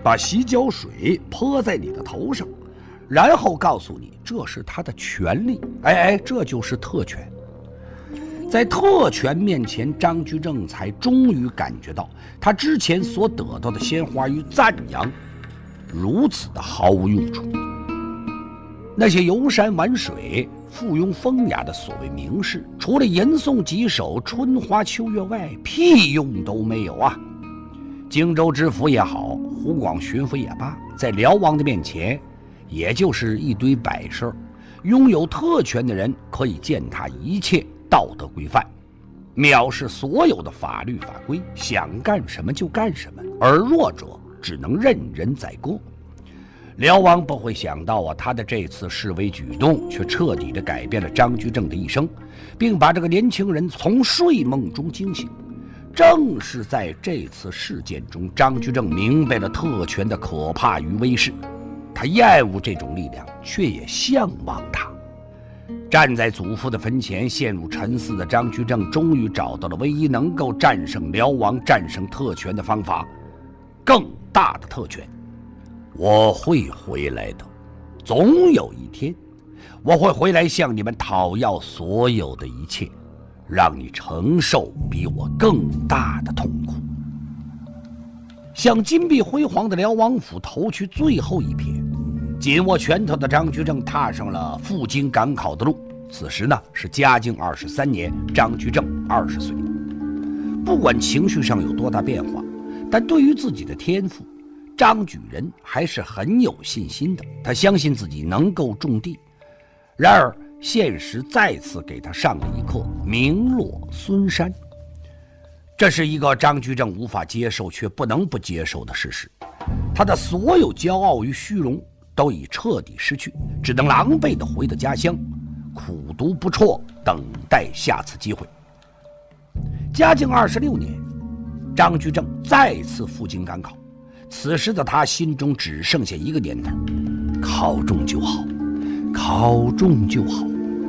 把洗脚水泼在你的头上，然后告诉你这是他的权利。这就是特权。在特权面前，张居正才终于感觉到他之前所得到的鲜花与赞扬如此的毫无用处。那些游山玩水、附庸风雅的所谓名士，除了吟诵几首春花秋月外，屁用都没有啊！荆州知府也好，湖广巡抚也罢，在辽王的面前，也就是一堆摆设。拥有特权的人可以践踏一切道德规范，藐视所有的法律法规，想干什么就干什么，而弱者只能任人宰割。辽王不会想到啊，他的这次示威举动却彻底地改变了张居正的一生，并把这个年轻人从睡梦中惊醒。正是在这次事件中，张居正明白了特权的可怕与威势，他厌恶这种力量，却也向往它。站在祖父的坟前陷入沉思的张居正，终于找到了唯一能够战胜辽王、战胜特权的方法——更大的特权。我会回来的，总有一天，我会回来向你们讨要所有的一切，让你承受比我更大的痛苦。向金碧辉煌的辽王府投去最后一瞥，紧握拳头的张居正踏上了赴京赶考的路。此时呢，是嘉靖23年，张居正20岁。不管情绪上有多大变化，但对于自己的天赋，张举人还是很有信心的。他相信自己能够种地。然而现实再次给他上了一课，名落孙山。这是一个张居正无法接受却不能不接受的事实。他的所有骄傲与虚荣都已彻底失去，只能狼狈地回到家乡，苦读不辍，等待下次机会。嘉靖26年，张居正再次赴京赶考。此时的他心中只剩下一个念头：考中就好，考中就好。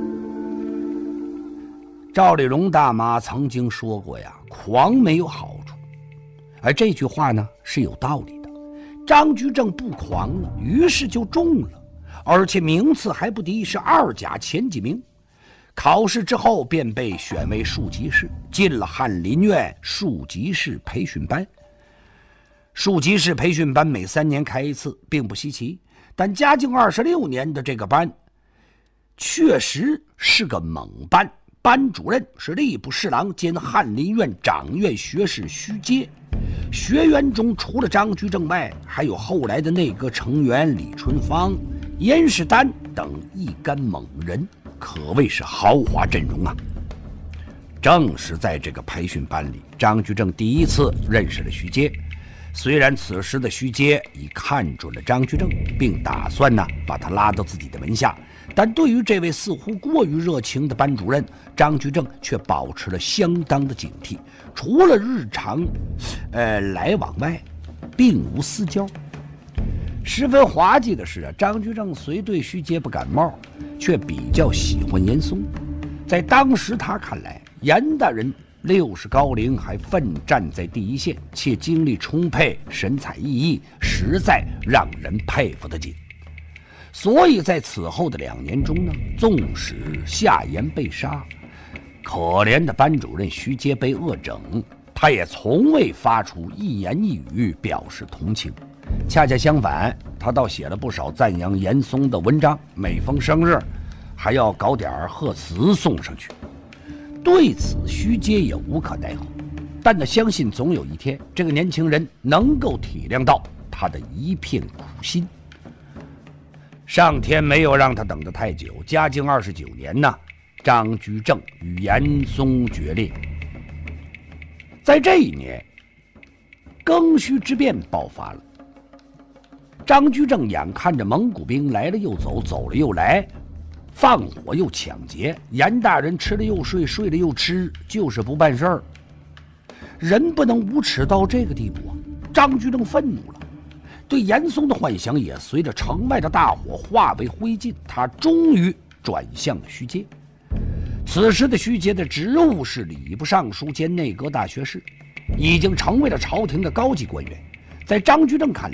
赵丽蓉大妈曾经说过呀，狂没有好处。而这句话呢是有道理的。张居正不狂了，于是就中了，而且名次还不低，是2甲前几名。考试之后便被选为庶吉士，进了翰林院庶吉士培训班。庶吉士培训班每3年开一次，并不稀奇，但嘉靖26年的这个班确实是个猛班，班主任是吏部侍郎兼翰林院掌院学士徐阶。学员中除了张居正外，还有后来的内阁成员李春芳、严世丹等一干猛人，可谓是豪华阵容啊。正是在这个培训班里，张居正第一次认识了徐阶。虽然此时的徐阶已看准了张居正，并打算把他拉到自己的门下，但对于这位似乎过于热情的班主任，张居正却保持了相当的警惕，除了日常来往外，并无私交。十分滑稽的是张居正虽对徐阶不感冒，却比较喜欢严嵩。在当时他看来，严大人60高龄还奋战在第一线，且精力充沛，神采奕奕，实在让人佩服得紧。所以在此后的2年中呢，纵使夏言被杀，可怜的班主任徐阶被恶整，他也从未发出一言一语表示同情。恰恰相反，他倒写了不少赞扬严嵩的文章，每逢生日还要搞点贺词送上去。对此徐阶也无可奈何，但他相信总有一天，这个年轻人能够体谅到他的一片苦心。上天没有让他等得太久，嘉靖29年呢，张居正与严嵩决裂。在这一年，庚戌之变爆发了。张居正眼看着蒙古兵来了又走，走了又来，放火又抢劫，严大人吃了又睡，睡了又吃，就是不办事儿。人不能无耻到这个地步啊！张居正愤怒了，对严嵩的幻想也随着城外的大火化为灰烬。他终于转向了徐阶。此时的徐阶的职务是礼部尚书兼内阁大学士，已经成为了朝廷的高级官员。在张居正看